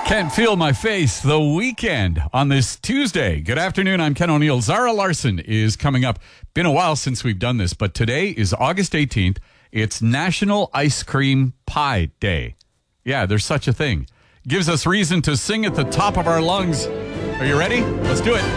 Can't Feel My Face, The Weekend on this Tuesday. Good afternoon, I'm Ken O'Neill. Zara Larson is coming up. Been a while since we've done this, but today is August 18th. It's National Ice Cream Pie Day. Yeah, there's such a thing. Gives us reason to sing at the top of our lungs. Are you ready? Let's do it.